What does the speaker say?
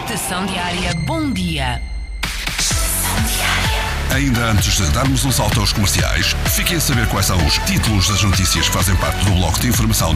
Estação Diária, bom dia. Ainda antes de darmos um salto aos comerciais, fiquem a saber quais são os títulos das notícias que fazem parte do bloco de informação